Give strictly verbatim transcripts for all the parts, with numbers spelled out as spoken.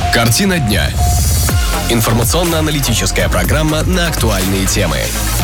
Картина дня. Информационно-аналитическая программа на актуальные темы.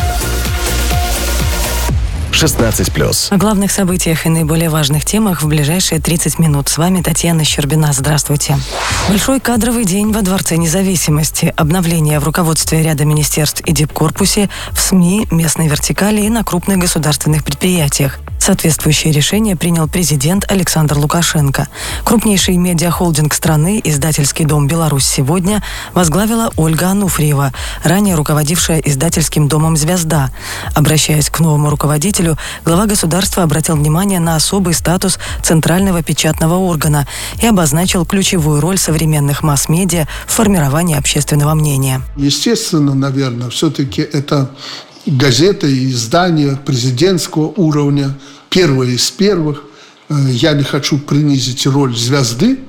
шестнадцать плюс. О главных событиях и наиболее важных темах в ближайшие тридцать минут. С вами Татьяна Щербина. Здравствуйте. Большой кадровый день во Дворце независимости. Обновление в руководстве ряда министерств и дипкорпусе, в СМИ, местной вертикали и на крупных государственных предприятиях. Соответствующее решение принял президент Александр Лукашенко. Крупнейший медиахолдинг страны, издательский дом «Беларусь сегодня», возглавила Ольга Ануфриева, ранее руководившая издательским домом «Звезда». Обращаясь к новому руководителю, глава государства обратил внимание на особый статус центрального печатного органа и обозначил ключевую роль современных масс-медиа в формировании общественного мнения. Естественно, наверное, все-таки это газеты и издания президентского уровня, первые из первых. Я не хочу принизить роль «Звезды».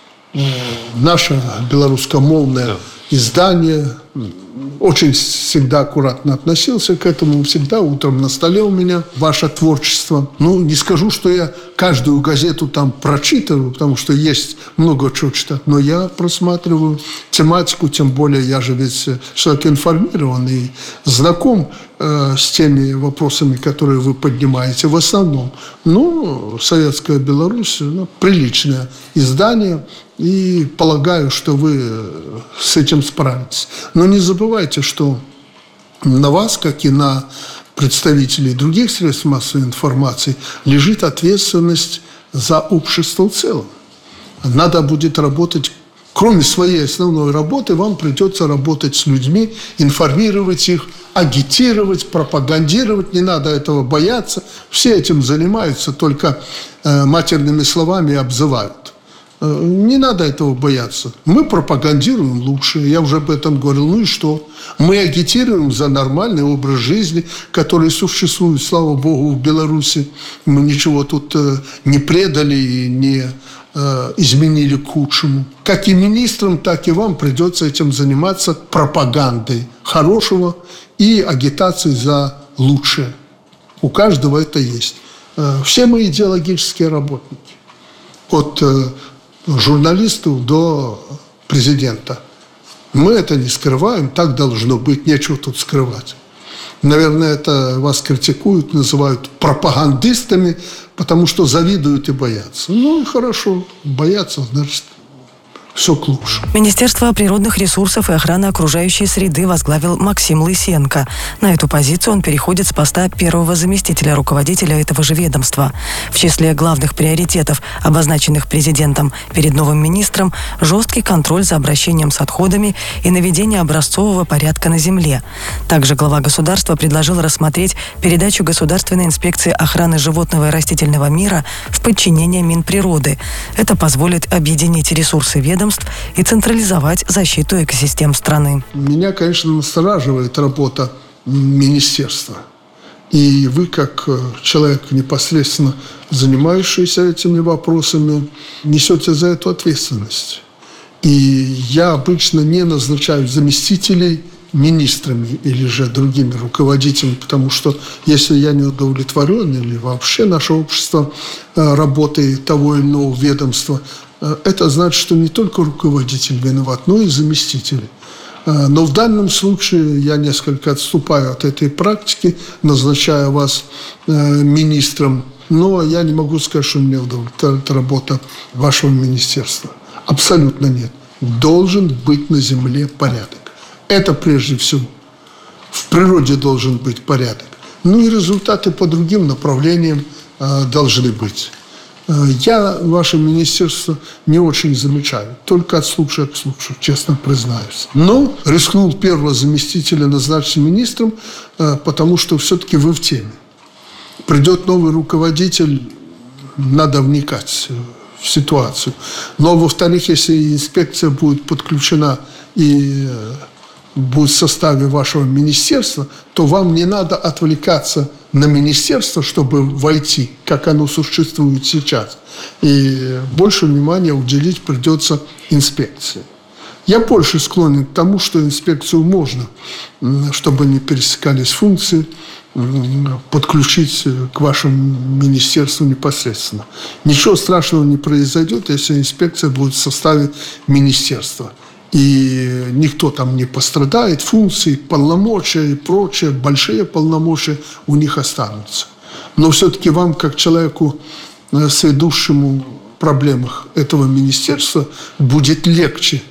Наше белорусскомовное издание очень всегда аккуратно относился к этому. Всегда утром на столе у меня ваше творчество. Ну, не скажу, что я каждую газету там прочитываю, потому что есть много чего читать, но я просматриваю тематику, тем более я же ведь человек информированный и знаком э, с теми вопросами, которые вы поднимаете в основном. Ну, «Советская Беларусь», ну, приличное издание, и полагаю, что вы с этим справитесь. Но не забывайте, что на вас, как и на представителей других средств массовой информации, лежит ответственность за общество в целом. Надо будет работать, кроме своей основной работы, вам придется работать с людьми, информировать их, агитировать, пропагандировать. Не надо этого бояться. Все этим занимаются, только э, матерными словами обзывают. Не надо этого бояться. Мы пропагандируем лучше. Я уже об этом говорил. Ну и что? Мы агитируем за нормальный образ жизни, который существует, слава богу, в Беларуси. Мы ничего тут не предали и не изменили к худшему. Как и министрам, так и вам придется этим заниматься пропагандой хорошего и агитацией за лучшее. У каждого это есть. Все мы идеологические работники. От журналистов до президента. Мы это не скрываем, так должно быть, нечего тут скрывать. Наверное, это вас критикуют, называют пропагандистами, потому что завидуют и боятся. Ну и хорошо, боятся, значит, все к лучшему. Министерство природных ресурсов и охраны окружающей среды возглавил Максим Лысенко. На эту позицию он переходит с поста первого заместителя руководителя этого же ведомства. В числе главных приоритетов, обозначенных президентом перед новым министром, жесткий контроль за обращением с отходами и наведение образцового порядка на земле. Также глава государства предложил рассмотреть передачу Государственной инспекции охраны животного и растительного мира в подчинение Минприроды. Это позволит объединить ресурсы ведомства и централизовать защиту экосистем страны. Меня, конечно, настораживает работа министерства. И вы, как человек, непосредственно занимающийся этими вопросами, несете за эту ответственность. И я обычно не назначаю заместителей министрами или же другими руководителями, потому что если я не удовлетворен или вообще наше общество работой того или иного ведомства, это значит, что не только руководитель виноват, но и заместители. Но в данном случае я несколько отступаю от этой практики, назначая вас министром. Но я не могу сказать, что меня удовлетворяет работа вашего министерства. Абсолютно нет. Должен быть на земле порядок. Это прежде всего. В природе должен быть порядок. Ну и результаты по другим направлениям должны быть. Я ваше министерство не очень замечаю, только от случая к случаю, честно признаюсь. Но рискнул первого заместителя назначить министром, потому что все-таки вы в теме. Придет новый руководитель, надо вникать в ситуацию. Но, во-вторых, если инспекция будет подключена и будет в составе вашего министерства, то вам не надо отвлекаться на министерство, чтобы войти, как оно существует сейчас. И больше внимания уделить придется инспекции. Я больше склонен к тому, что инспекцию можно, чтобы не пересекались функции, подключить к вашему министерству непосредственно. Ничего страшного не произойдет, если инспекция будет в составе министерства. И никто там не пострадает, функции, полномочия и прочее, большие полномочия у них останутся. Но все-таки вам, как человеку, сведущему в проблемах этого министерства, будет легче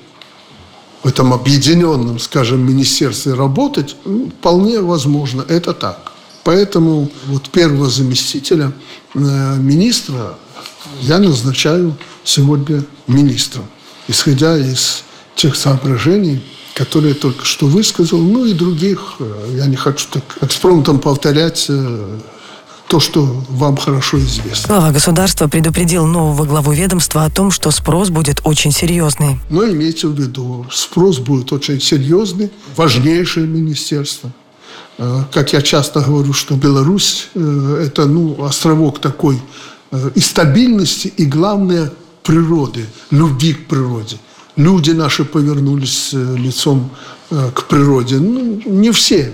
в этом объединенном, скажем, министерстве работать, ну, вполне возможно, это так. Поэтому вот первого заместителя э, министра я назначаю сегодня министром, исходя из тех соображений, которые я только что высказал, ну и других. Я не хочу так экспромтом повторять э, то, что вам хорошо известно. Глава государства предупредил нового главу ведомства о том, что спрос будет очень серьезный. Но имейте в виду, спрос будет очень серьезный, важнейшее министерство. Как я часто говорю, что Беларусь – это ну, островок такой и стабильности, и, главное, природы, любви к природе. Люди наши повернулись лицом к природе. Ну, не все.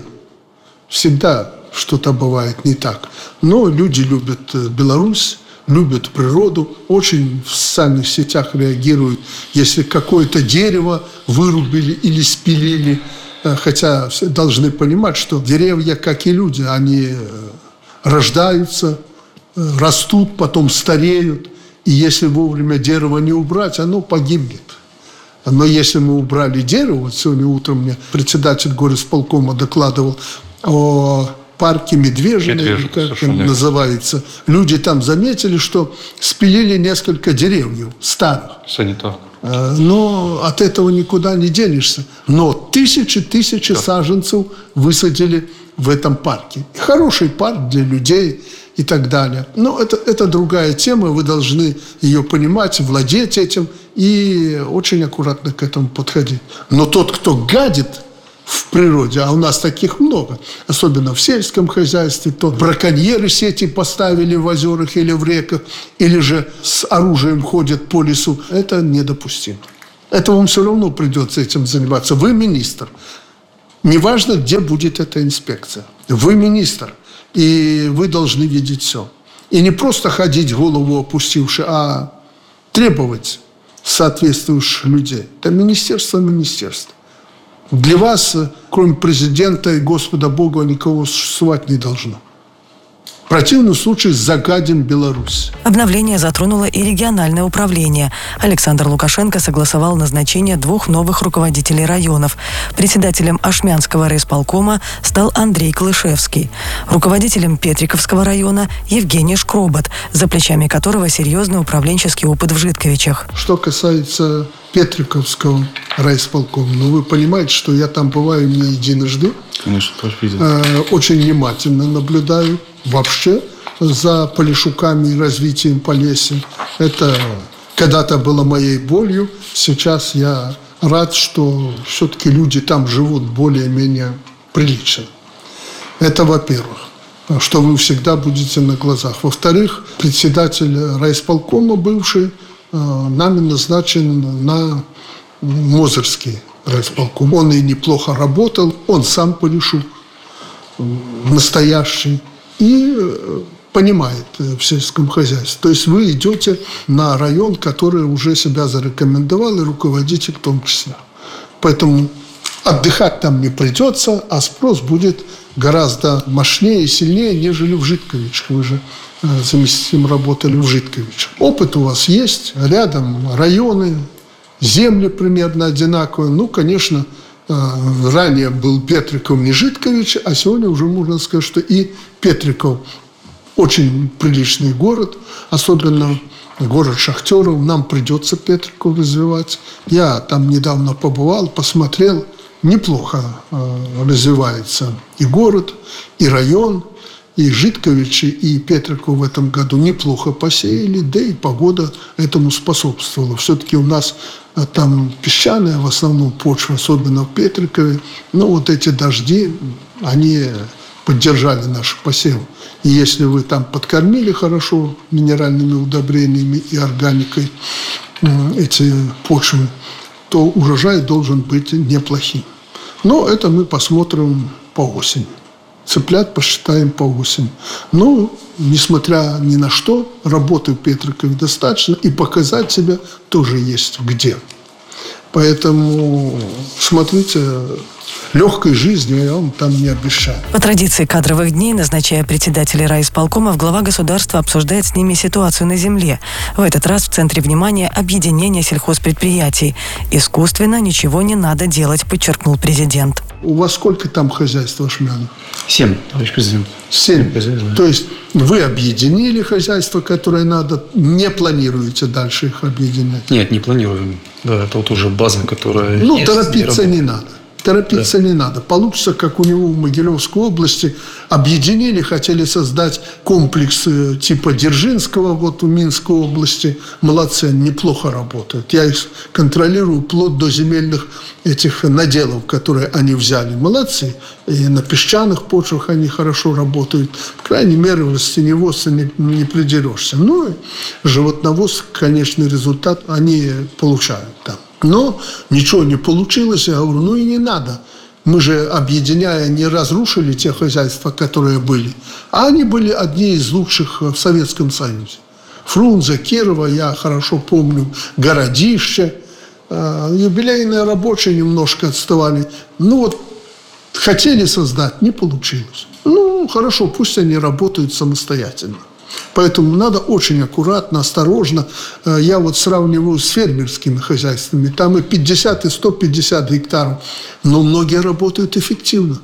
Всегда что-то бывает не так. Но люди любят Беларусь, любят природу, очень в социальных сетях реагируют, если какое-то дерево вырубили или спилили. Хотя все должны понимать, что деревья, как и люди, они рождаются, растут, потом стареют. И если вовремя дерево не убрать, оно погибнет. Но если мы убрали дерево, вот сегодня утром мне председатель горисполкома докладывал о парке Медвежье, как он называется. Люди там заметили, что спилили несколько деревьев старых. Санитарных. Но от этого никуда не денешься. Но тысячи, тысячи да. саженцев высадили в этом парке. И хороший парк для людей и так далее. Но это, это другая тема, вы должны ее понимать, владеть этим и очень аккуратно к этому подходить. Но тот, кто гадит в природе, а у нас таких много, особенно в сельском хозяйстве, то браконьеры сети поставили в озерах или в реках, или же с оружием ходят по лесу, это недопустимо. Это вам все равно придется этим заниматься. Вы министр. Неважно, где будет эта инспекция. Вы министр, и вы должны видеть все. И не просто ходить голову опустивши, а требовать соответствующих людей. Это министерство министерство. Для вас, кроме президента и Господа Бога, никого существовать не должно. В противном случае загадим Беларусь. Обновление затронуло и региональное управление. Александр Лукашенко согласовал назначение двух новых руководителей районов. Председателем Ашмянского райисполкома стал Андрей Клышевский. Руководителем Петриковского района Евгений Шкробот, за плечами которого серьезный управленческий опыт в Житковичах. Что касается Петриковского райисполкома, ну вы понимаете, что я там бываю не единожды. Конечно, тоже видел. Э, очень внимательно наблюдаю вообще за Полешуками и развитием Полесья. Это когда-то было моей болью. Сейчас я рад, что все-таки люди там живут более-менее прилично. Это во-первых, что вы всегда будете на глазах. Во-вторых, председатель райисполкома бывший нами назначен на Мозырский райисполком. Он и неплохо работал, он сам Полешук, настоящий, и понимает в сельском хозяйстве. То есть вы идете на район, который уже себя зарекомендовал, и руководитель в том числе. Поэтому отдыхать там не придется, а спрос будет гораздо мощнее и сильнее, нежели в Житковичах. Вы же заместителем работали в Житковичах. Опыт у вас есть, рядом районы, земли примерно одинаковые. Ну, конечно, ранее был Петриков, не Житкович, а сегодня уже можно сказать, что и Петриков очень приличный город, особенно город шахтеров. Нам придется Петриков развивать. Я там недавно побывал, посмотрел, неплохо развивается и город, и район, и Житковичи, и Петриков в этом году неплохо посеяли, да и погода этому способствовала. Все-таки у нас там песчаная в основном почва, особенно в Петрикове. Но вот эти дожди, они поддержали наши посевы. И если вы там подкормили хорошо минеральными удобрениями и органикой эти почвы, то урожай должен быть неплохим. Но это мы посмотрим по осени. Цыплят посчитаем по осени. Но, несмотря ни на что, работы в Петрикове достаточно, и показать себя тоже есть где. Поэтому, смотрите, легкой жизни я вам там не обещаю. По традиции кадровых дней, назначая председателей райисполкомов, глава государства обсуждает с ними ситуацию на земле. В этот раз в центре внимания объединение сельхозпредприятий. Искусственно ничего не надо делать, подчеркнул президент. У вас сколько там хозяйств, Ашмян? Семь, товарищ президент. Семь. Семь. То есть вы объединили хозяйство, которое надо, не планируете дальше их объединять? Нет, не планируем. Да, это вот уже база, которая... Ну, есть, торопиться не надо. Торопиться да. не надо. Получится, как у него в Могилевской области. Объединили, хотели создать комплекс типа Дзержинского вот в Минской области. Молодцы, они неплохо работают. Я их контролирую вплоть до земельных этих наделов, которые они взяли. Молодцы. И на песчаных почвах они хорошо работают. По крайней мере, в растениеводстве не, не придерешься. Ну, и животноводство, конечный результат они получают там. Но ничего не получилось, я говорю, ну и не надо. Мы же, объединяя, не разрушили те хозяйства, которые были. А они были одни из лучших в Советском Союзе. Фрунзе, Кирова, я хорошо помню, Городище. Юбилейные рабочие немножко отставали. Ну вот, хотели создать, не получилось. Ну, хорошо, пусть они работают самостоятельно. Поэтому надо очень аккуратно, осторожно. Я вот сравниваю с фермерскими хозяйствами. Там и пятьдесят, и сто пятьдесят гектаров. Но многие работают эффективно.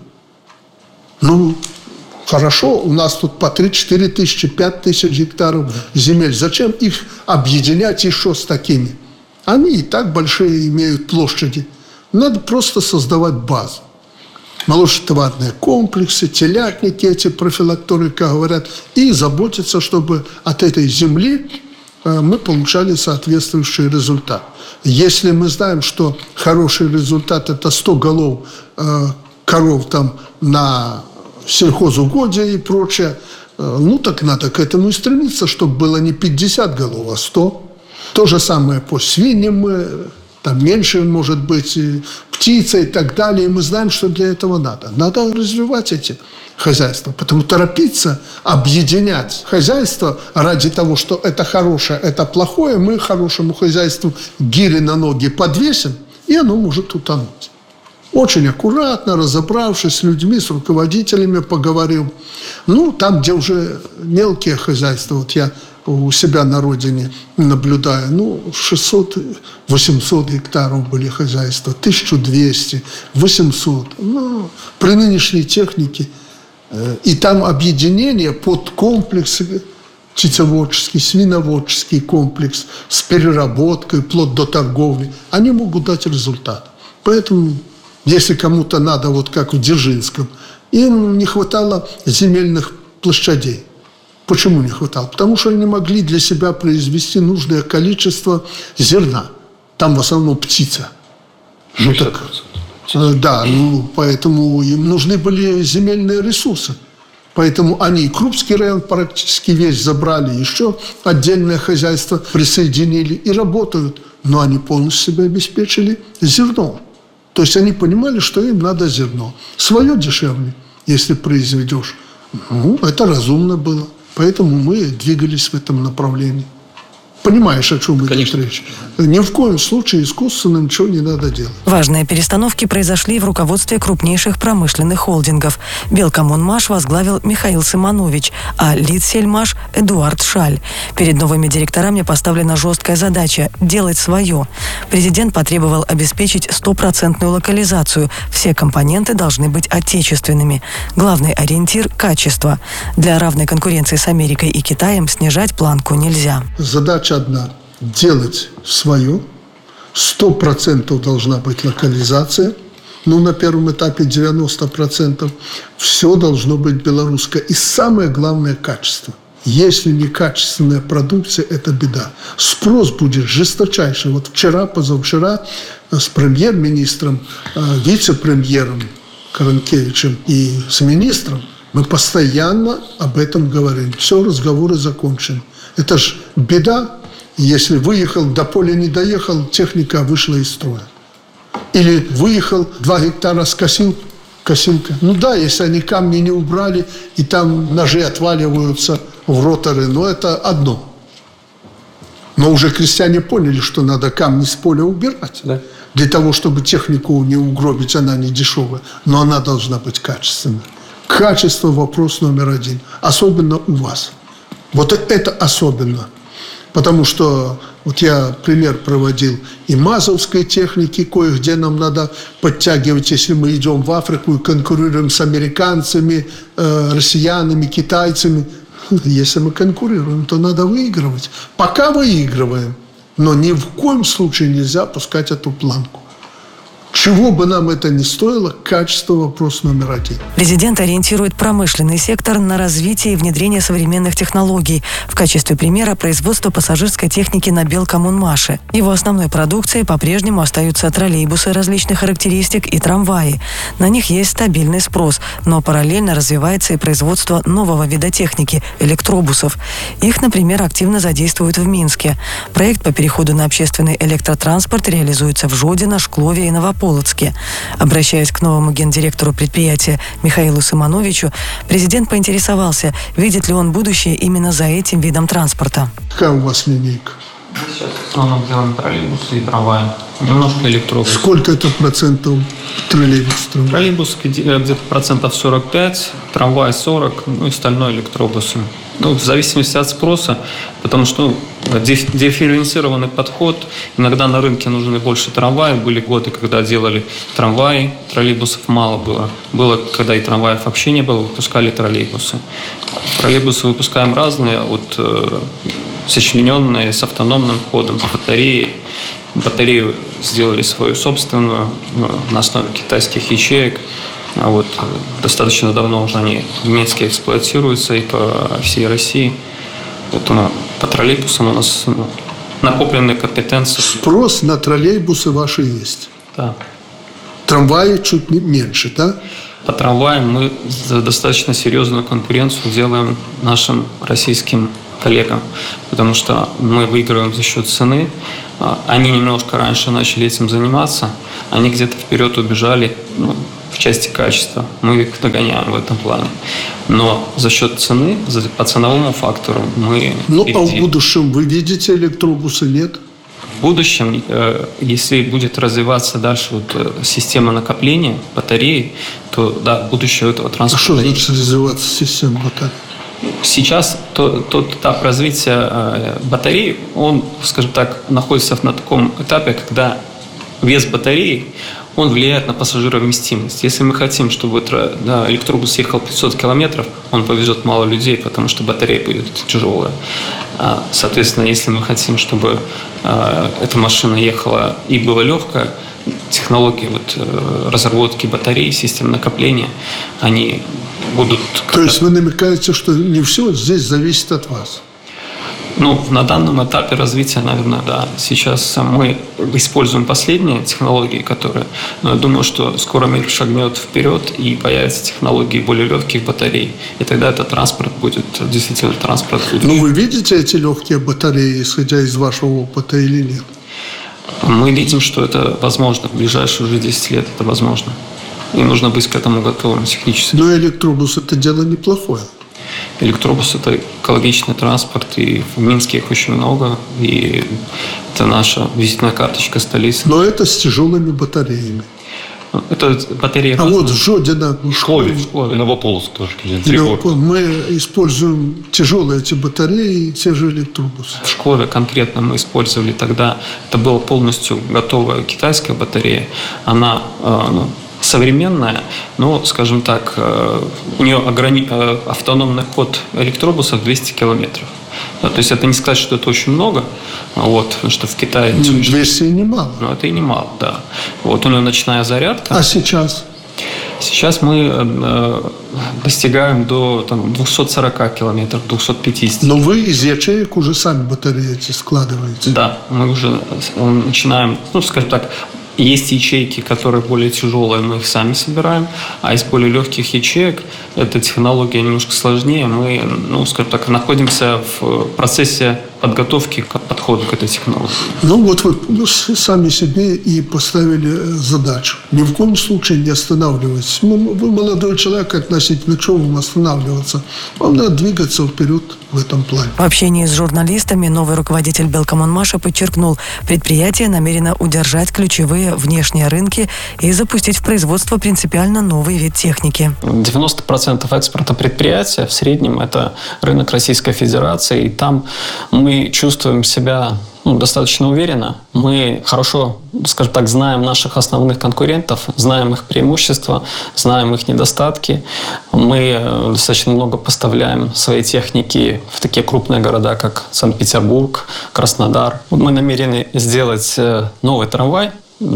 Ну, хорошо, у нас тут по три-четыре тысячи, пять тысяч гектаров земель. Зачем их объединять еще с такими? Они и так большие имеют площади. Надо просто создавать базу. Молочно-товарные комплексы, телятники, эти профилакторы, как говорят, и заботиться, чтобы от этой земли мы получали соответствующий результат. Если мы знаем, что хороший результат – это сто голов коров там на сельхозугодие и прочее, ну так надо к этому и стремиться, чтобы было не пятьдесят голов, а сто. То же самое по свиньям, там меньше, может быть, птица и так далее. И мы знаем, что для этого надо. Надо развивать эти хозяйства. Потому торопиться, объединять хозяйство ради того, что это хорошее, это плохое, мы хорошему хозяйству гири на ноги подвесим, и оно может утонуть. Очень аккуратно, разобравшись с людьми, с руководителями поговорил. Ну, там, где уже мелкие хозяйства, вот я у себя на родине наблюдаю, ну, шестьсот-восемьсот гектаров были хозяйства, тысяча двести, восемьсот. Ну, при нынешней технике. И там объединение под комплекс, птицеводческий, свиноводческий комплекс с переработкой, вплоть до торговли, они могут дать результат. Поэтому, если кому-то надо, вот как в Дзержинском, им не хватало земельных площадей. Почему не хватало? Потому что они не могли для себя произвести нужное количество зерна. Там в основном птица. Ну так, да, ну, поэтому им нужны были земельные ресурсы. Поэтому они и Крупский район практически весь забрали, еще отдельное хозяйство присоединили и работают. Но они полностью себя обеспечили зерном. То есть они понимали, что им надо зерно. Свое дешевле, если произведешь. Ну, это разумно было. Поэтому мы двигались в этом направлении. Понимаешь, о чем идет речь? Ни в коем случае искусственно ничего не надо делать. Важные перестановки произошли в руководстве крупнейших промышленных холдингов. Белкоммунмаш возглавил Михаил Симонович, а Литсельмаш – Эдуард Шаль. Перед новыми директорами поставлена жесткая задача – делать свое. Президент потребовал обеспечить стопроцентную локализацию. Все компоненты должны быть отечественными. Главный ориентир – качество. Для равной конкуренции с Америкой и Китаем снижать планку нельзя. Задача одна – делать свое. Сто процентов должна быть локализация. Ну, на первом этапе девяносто процентов. Все должно быть белорусское. И самое главное – качество. Если не качественная продукция – это беда. Спрос будет жесточайший. Вот вчера, позавчера с премьер-министром, вице-премьером Каранкевичем и с министром мы постоянно об этом говорим. Все, разговоры закончены. Это ж беда, если выехал, до поля не доехал, техника вышла из строя. Или выехал, два гектара скосил, косилка. Ну да, если они камни не убрали, и там ножи отваливаются в роторы, но это одно. Но уже крестьяне поняли, что надо камни с поля убирать. Да. Для того, чтобы технику не угробить, она не дешевая. Но она должна быть качественной. Качество – вопрос номер один. Особенно у вас. Вот это особенно. Потому что, вот я пример проводил и мазовской техники, кое-где нам надо подтягивать, если мы идем в Африку и конкурируем с американцами, э, россиянами, китайцами. Если мы конкурируем, то надо выигрывать. Пока выигрываем, но ни в коем случае нельзя опускать эту планку. Чего бы нам это ни стоило, качество – вопрос номер один. Президент ориентирует промышленный сектор на развитие и внедрение современных технологий. В качестве примера производство пассажирской техники на Белкоммунмаше. Его основной продукцией по-прежнему остаются троллейбусы различных характеристик и трамваи. На них есть стабильный спрос, но параллельно развивается и производство нового вида техники – электробусов. Их, например, активно задействуют в Минске. Проект по переходу на общественный электротранспорт реализуется в Жодино, Шклове и Новополоцке. Обращаясь к новому гендиректору предприятия Михаилу Симоновичу, президент поинтересовался, видит ли он будущее именно за этим видом транспорта. Какая у вас линейка? Сейчас в основном делаем троллейбусы и трамваи. Немножко электробусов. Сколько это процентов троллейбусов? Троллейбус где-то процентов сорок пять, трамвай сорок, ну и остальное электробусы. Ну, в зависимости от спроса, потому что ну, дифференцированный подход. Иногда на рынке нужны больше трамваев. Были годы, когда делали трамваи, троллейбусов мало было. Было, когда и трамваев вообще не было, выпускали троллейбусы. Троллейбусы выпускаем разные, от э, сочлененные с автономным ходом, с батареей. Батарею сделали свою собственную на основе китайских ячеек. А вот достаточно давно уже они в Минске эксплуатируются и по всей России. Вот у нас, по троллейбусам у нас ну, накопленные компетенции. Спрос на троллейбусы ваши есть? Да. Трамваи чуть не меньше, да? По трамваям мы достаточно серьезную конкуренцию делаем нашим российским коллегам, потому что мы выигрываем за счет цены. Они немножко раньше начали этим заниматься, они где-то вперед убежали, ну, в части качества. Мы их догоняем в этом плане. Но за счет цены, по ценовому фактору мы... Ну, впереди. а в будущем вы видите электробусы, нет? В будущем, если будет развиваться дальше вот система накопления батареи, то да, будущее этого А транспорта... что значит развиваться система батареи? Сейчас тот, тот этап развития батареи, он, скажем так, находится на таком этапе, когда вес батареи, он влияет на пассажировместимость. Если мы хотим, чтобы электробус ехал пятьсот километров, он повезет мало людей, потому что батарея будет тяжелая. Соответственно, если мы хотим, чтобы эта машина ехала и была легкая, технологии вот, разработки батарей, систем накопления, они будут... То есть вы намекаете, что не все здесь зависит от вас? Ну, на данном этапе развития, наверное, да. Сейчас мы используем последние технологии, которые... Но я думаю, что скоро мир шагнет вперед и появятся технологии более легких батарей. И тогда этот транспорт будет действительно транспорт. Ну, вы видите эти легкие батареи, исходя из вашего опыта или нет? Мы видим, что это возможно. В ближайшие уже десять лет это возможно. И нужно быть к этому готовым технически. Но электробус – это дело неплохое. Электробус – это экологичный транспорт, и в Минске их очень много, и это наша визитная карточка столицы. Но это с тяжелыми батареями. Это батарея. А вот в Жодино, в школе, и Новополоцк тоже. Мы используем тяжелые эти батареи и те же электробусы. В школе конкретно мы использовали тогда, это была полностью готовая китайская батарея. Она ну, современная, но, скажем так, у нее ограни... автономный ход электробусов двести километров. Да, то есть это не сказать, что это очень много, вот, потому что в Китае... двести немало. Ну, это и немало, да. Вот у нее ночная зарядка. А сейчас? Сейчас мы э, достигаем до там, двести сорок километров, двести пятьдесят. Но вы из ячеек уже сами батареи эти складываете? Да, мы уже начинаем, ну, скажем так, есть ячейки, которые более тяжелые, мы их сами собираем, а из более легких ячеек, эта технология немножко сложнее, мы, ну, скажем так, находимся в процессе подготовки к подходу к этой технологии. Ну вот вы сами себе и поставили задачу. Ни в коем случае не останавливайтесь. Вы молодой человек, относительно чего вам останавливаться? Вам надо двигаться вперед в этом плане. В общении с журналистами новый руководитель Белкоммунмаша подчеркнул, предприятие намерено удержать ключевые внешние рынки и запустить в производство принципиально новый вид техники. девяносто процентов экспорта предприятия в среднем это рынок Российской Федерации, и там мы чувствуем себя ну, достаточно уверенно. Мы хорошо, скажем так, знаем наших основных конкурентов, знаем их преимущества, знаем их недостатки. Мы достаточно много поставляем своей техники в такие крупные города, как Санкт-Петербург, Краснодар. Мы намерены сделать новый трамвай,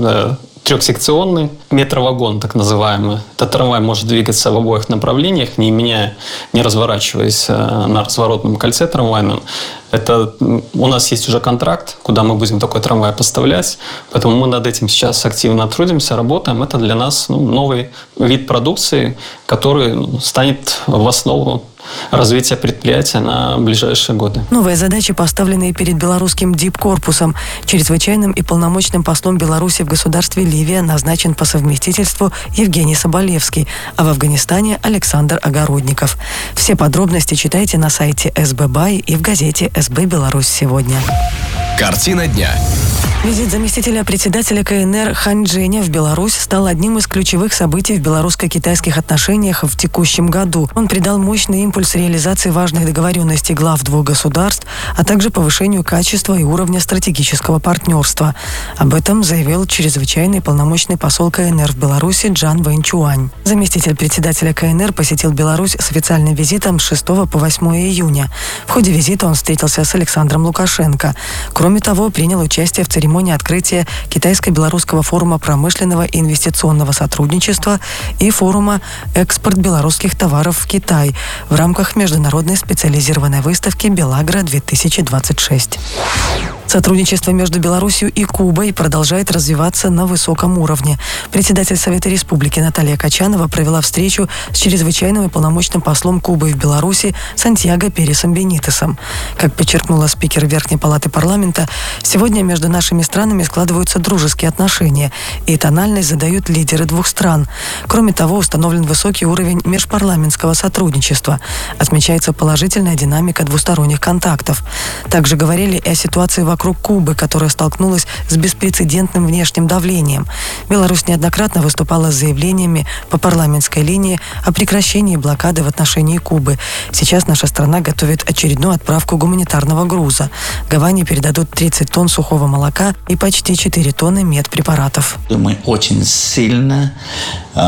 трехсекционный метровагон, так называемый. Этот трамвай может двигаться в обоих направлениях, не меняя, не разворачиваясь на разворотном кольце трамвайном. Это у нас есть уже контракт, куда мы будем такой трамвай поставлять, поэтому мы над этим сейчас активно трудимся, работаем. Это для нас ну, новый вид продукции, который станет в основу развития предприятия на ближайшие годы. Новые задачи, поставленные перед белорусским дипкорпусом. Чрезвычайным и полномочным послом Беларуси в государстве Ливия назначен по совместительству Евгений Соболевский, а в Афганистане Александр Огородников. Все подробности читайте на сайте эс бэ бай и в газете «эс бэ Беларусь сегодня». Картина дня. Визит заместителя председателя ка эн эр Хань Джэня в Беларусь стал одним из ключевых событий в белорусско-китайских отношениях в текущем году. Он придал мощный импульс реализации важных договоренностей глав двух государств, а также повышению качества и уровня стратегического партнерства. Об этом заявил чрезвычайный полномочный посол ка эн эр в Беларуси Джан Вэньчуань. Заместитель председателя ка эн эр посетил Беларусь с официальным визитом с шестого по восьмое июня. В ходе визита он встретился с Александром Лукашенко. Кроме того, принял участие в церемонии открытия Китайско-белорусского форума промышленного и инвестиционного сотрудничества и форума «Экспорт белорусских товаров в Китай» в рамках международной специализированной выставки «Белагра-две тысячи двадцать шесть». Сотрудничество между Беларусью и Кубой продолжает развиваться на высоком уровне. Председатель Совета Республики Наталья Качанова провела встречу с чрезвычайным и полномочным послом Кубы в Беларуси Сантьяго Пересом Бенитесом. Как подчеркнула спикер Верхней палаты парламента, сегодня между нашими странами складываются дружеские отношения, и тональность задают лидеры двух стран. Кроме того, установлен высокий уровень межпарламентского сотрудничества. Отмечается положительная динамика двусторонних контактов. Также говорили и о ситуации вокруг вокруг Кубы, которая столкнулась с беспрецедентным внешним давлением. Беларусь неоднократно выступала с заявлениями по парламентской линии о прекращении блокады в отношении Кубы. Сейчас наша страна готовит очередную отправку гуманитарного груза. Гаване передадут тридцать тонн сухого молока и почти четыре тонны медпрепаратов. Мы очень сильно э,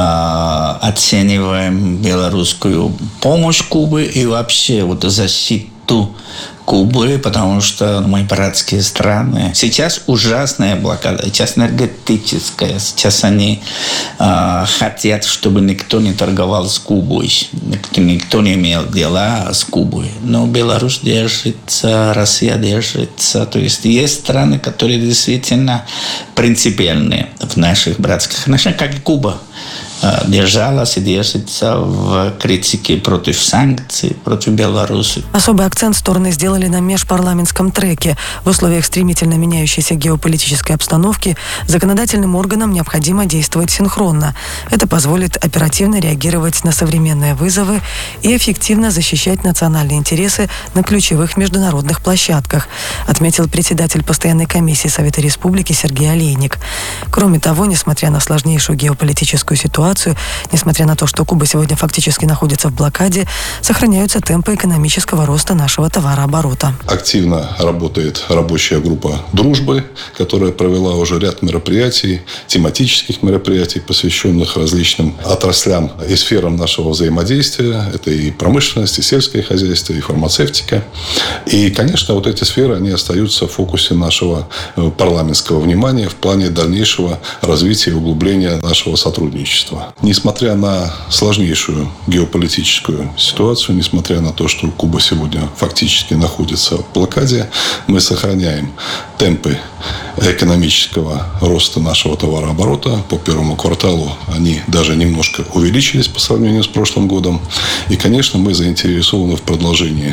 оцениваем белорусскую помощь Кубы и вообще вот защиту Кубы, потому что мы братские страны. Сейчас ужасная блокада, сейчас энергетическая. Сейчас они э, хотят, чтобы никто не торговал с Кубой, никто, никто не имел дела с Кубой. Но Беларусь держится, Россия держится. То есть есть страны, которые действительно принципиальные в наших братских отношениях, как и Куба держалась и держится в критике против санкций, против Беларуси. Особый акцент стороны сделали на межпарламентском треке. В условиях стремительно меняющейся геополитической обстановки законодательным органам необходимо действовать синхронно. Это позволит оперативно реагировать на современные вызовы и эффективно защищать национальные интересы на ключевых международных площадках, отметил председатель постоянной комиссии Совета Республики Сергей Олейник. Кроме того, несмотря на сложнейшую геополитическую ситуацию, несмотря на то, что Куба сегодня фактически находится в блокаде, сохраняются темпы экономического роста нашего товарооборота. Активно работает рабочая группа дружбы, которая провела уже ряд мероприятий, тематических мероприятий, посвященных различным отраслям и сферам нашего взаимодействия. Это и промышленность, и сельское хозяйство, и фармацевтика. И, конечно, вот эти сферы, они остаются в фокусе нашего парламентского внимания в плане дальнейшего дальнейшего развития и углубления нашего сотрудничества. Несмотря на сложнейшую геополитическую ситуацию, несмотря на то, что Куба сегодня фактически находится в блокаде, мы сохраняем темпы экономического роста нашего товарооборота. По первому кварталу они даже немножко увеличились по сравнению с прошлым годом. И, конечно, мы заинтересованы в продолжении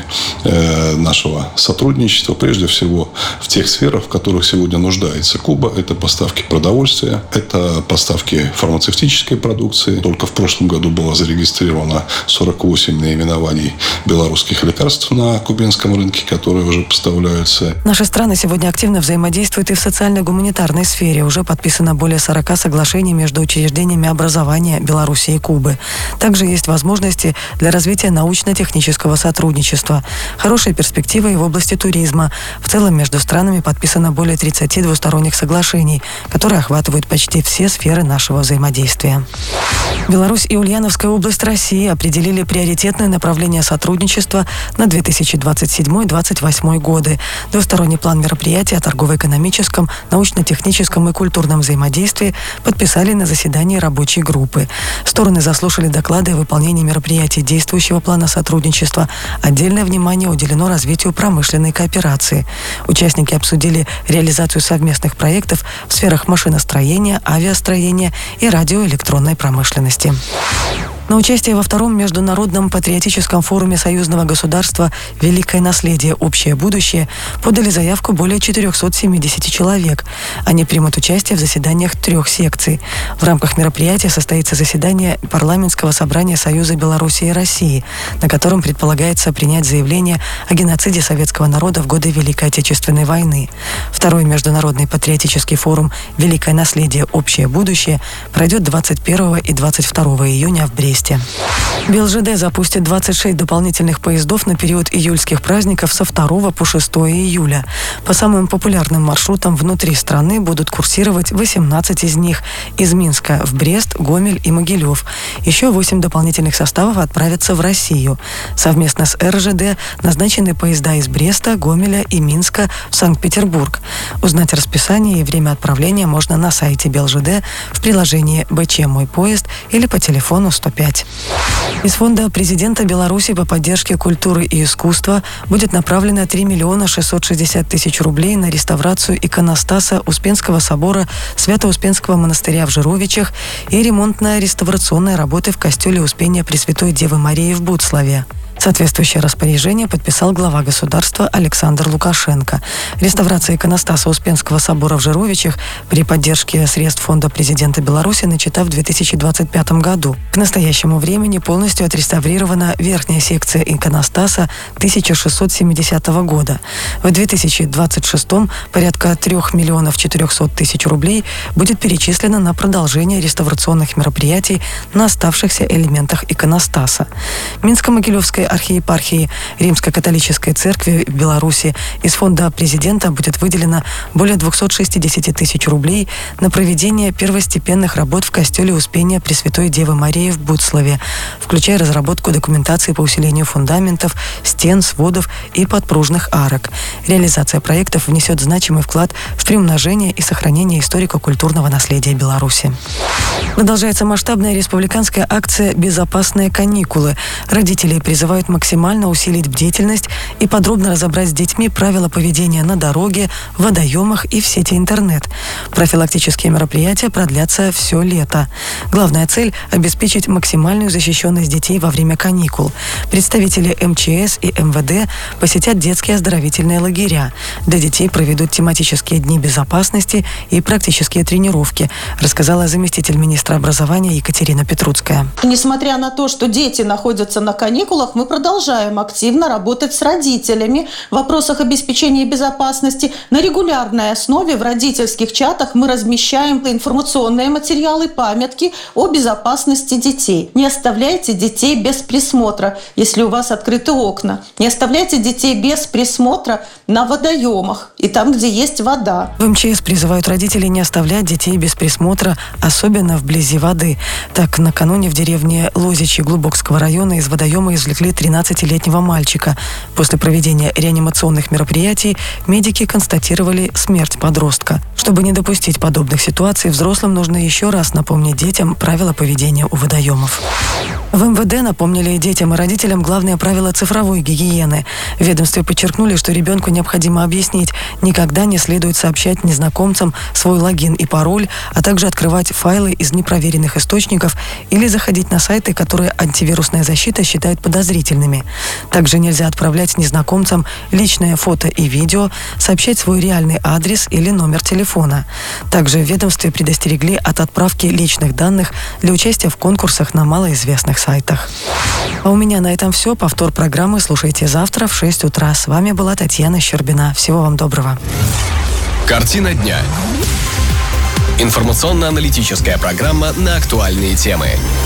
э, нашего сотрудничества, прежде всего в тех сферах, в которых сегодня нуждается Куба. Это поставки продовольствия, это поставки фармацевтической продукции. Только в прошлом году было зарегистрировано сорок восемь наименований белорусских лекарств на кубинском рынке, которые уже поставляются. Наши страны сегодня активно взаимодействуют и в социально-гуманитарной сфере. Уже подписано более сорока соглашений между учреждениями образования Беларуси и Кубы. Также есть возможности для развития научно-технического сотрудничества. Хорошие перспективы и в области туризма. В целом между странами подписано более тридцати двусторонних соглашений, которые охватывают почти все сферы нашего взаимодействия. Беларусь и Ульяновская область России определили приоритетное направление сотрудничества на две тысячи двадцать седьмой — две тысячи двадцать восьмой годы. Двусторонний план мероприятий о торгово-экономическом, научно-техническом и культурном взаимодействии подписали на заседании рабочей группы. Стороны заслушали доклады о выполнении мероприятий действующего плана сотрудничества. Отдельное внимание уделено развитию промышленной кооперации. Участники обсудили реализацию совместных проектов в сферах машиностроения, авиастроения и радиоэлектронной промышленности. На участие во втором международном патриотическом форуме союзного государства «Великое наследие. Общее будущее» подали заявку более четырехсот семидесяти человек. Они примут участие в заседаниях трех секций. В рамках мероприятия состоится заседание парламентского собрания Союза Беларуси и России, на котором предполагается принять заявление о геноциде советского народа в годы Великой Отечественной войны. Второй международный патриотический форум «Великое наследие. Общее будущее» пройдет двадцать первого и двадцать второго июня в Бресте. БелЖД запустит двадцать шесть дополнительных поездов на период июльских праздников со второго по шестое июля. По самым популярным маршрутам внутри страны будут курсировать восемнадцать из них из Минска в Брест, Гомель и Могилев. Еще восемь дополнительных составов отправятся в Россию. Совместно с эр жэ дэ назначены поезда из Бреста, Гомеля и Минска в Санкт-Петербург. Узнать расписание и время отправления можно на сайте БелЖД в приложении бэ че «Мой поезд» или по телефону сто пять. Из фонда президента Беларуси по поддержке культуры и искусства будет направлено три миллиона шестьсот шестьдесят тысяч рублей на реставрацию иконостаса Успенского собора Свято-Успенского монастыря в Жировичах и ремонтно-реставрационные работы в костеле Успения Пресвятой Девы Марии в Буцлаве. Соответствующее распоряжение подписал глава государства Александр Лукашенко. Реставрация иконостаса Успенского собора в Жировичах при поддержке средств фонда президента Беларуси начата в две тысячи двадцать пятом году. К настоящему времени полностью отреставрирована верхняя секция иконостаса тысяча шестьсот семидесятого года. В две тысячи двадцать шестом порядка трех миллионов четырехсот тысяч рублей будет перечислено на продолжение реставрационных мероприятий на оставшихся элементах иконостаса. Минско-Могилевская архиепархии Римско-католической церкви в Беларуси из фонда президента будет выделено более двухсот шестидесяти тысяч рублей на проведение первостепенных работ в костеле Успения Пресвятой Девы Марии в Буцлаве, включая разработку документации по усилению фундаментов, стен, сводов и подпружных арок. Реализация проектов внесет значимый вклад в приумножение и сохранение историко-культурного наследия Беларуси. Продолжается масштабная республиканская акция «Безопасные каникулы». Родители призывают максимально усилить бдительность и подробно разобрать с детьми правила поведения на дороге, в водоемах и в сети интернет. Профилактические мероприятия продлятся все лето. Главная цель – обеспечить максимальную защищенность детей во время каникул. Представители эм че эс и эм вэ дэ посетят детские оздоровительные лагеря. Для детей проведут тематические дни безопасности и практические тренировки, рассказала заместитель министра образования Екатерина Петруцкая. Несмотря на то, что дети находятся на каникулах, мы продолжаем активно работать с родителями в вопросах обеспечения безопасности. На регулярной основе в родительских чатах мы размещаем информационные материалы, памятки о безопасности детей. Не оставляйте детей без присмотра, если у вас открыты окна. Не оставляйте детей без присмотра на водоемах и там, где есть вода. В эм че эс призывают родителей не оставлять детей без присмотра, особенно вблизи воды. Так, накануне в деревне Лозичи Глубокского района из водоема извлекли тринадцатилетнего мальчика. После проведения реанимационных мероприятий медики констатировали смерть подростка. Чтобы не допустить подобных ситуаций, взрослым нужно еще раз напомнить детям правила поведения у водоемов. В эм вэ дэ напомнили детям и родителям главные правила цифровой гигиены. В ведомстве подчеркнули, что ребенку необходимо объяснить, никогда не следует сообщать незнакомцам свой логин и пароль, а также открывать файлы из непроверенных источников или заходить на сайты, которые антивирусная защита считает подозрительными. Также нельзя отправлять незнакомцам личное фото и видео, сообщать свой реальный адрес или номер телефона. Также в ведомстве предостерегли от отправки личных данных для участия в конкурсах на малоизвестных сайтах. А у меня на этом все. Повтор программы слушайте завтра в шесть утра. С вами была Татьяна Щербина. Всего вам доброго. Картина дня. Информационно-аналитическая программа на актуальные темы.